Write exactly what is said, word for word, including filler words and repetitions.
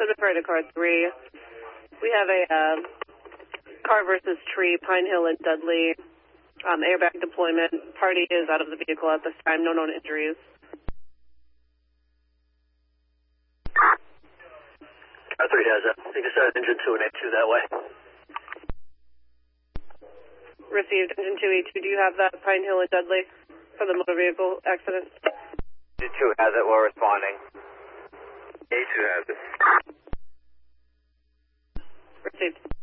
refer to car three. We have a uh, car versus tree, Pine Hill and Dudley. Um, airbag deployment. Party is out of the vehicle at this time. No known injuries. Car three has that. You can send engine two and A two that way. Received engine two E two. Do you have that Pine Hill and Dudley for the motor vehicle accident? Engine two has it. We're responding. A two has it. Received.